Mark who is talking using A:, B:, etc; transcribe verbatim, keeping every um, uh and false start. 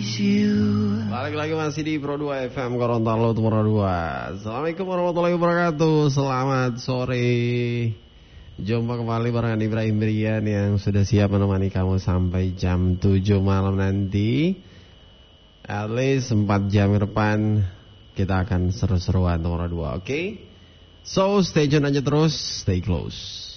A: Balik lagi masih di Pro dua F M Gorontalo Pro dua. Assalamualaikum warahmatullahi wabarakatuh. Selamat sore. Jumpa kembali barengan Ibrahim Brian yang sudah siap menemani kamu sampai jam tujuh malam nanti. At least empat jam ke depan kita akan seru-seruan Pro dua, oke? Okay? So stay tune aja terus, stay close.